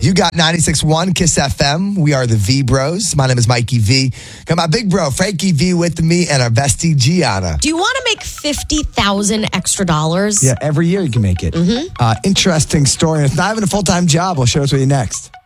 You got 96.1 Kiss FM. We are the V Bros. My name is Mikey V. Got my big bro, Frankie V, with me, and our bestie, Gianna. Do you want to make $50,000 extra dollars? Yeah, every year you can make it. Interesting story. It's not even a full-time job. We'll share it with you next.